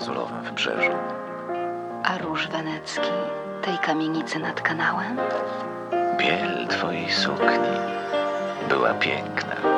lazurowym wybrzeżu. A róż wenecki tej kamienicy nad kanałem? Biel twojej sukni była piękna.